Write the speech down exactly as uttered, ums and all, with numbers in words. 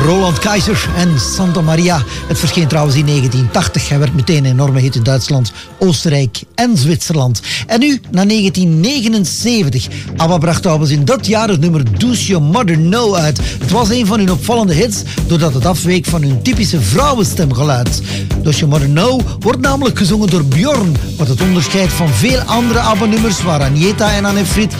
Roland Kaiser en Santa Maria. Het verscheen trouwens in negentien tachtig. Hij werd meteen een enorme hit in Duitsland, Oostenrijk en Zwitserland. En nu, na negentien negenenzeventig. ABBA bracht trouwens in dat jaar het nummer Does Your Mother Know uit. Het was een van hun opvallende hits, doordat het afweek van hun typische vrouwenstemgeluid. Does Your Mother Know wordt namelijk gezongen door Björn, wat het onderscheidt van veel andere ABBA-nummers waar Agneta en Anne Fried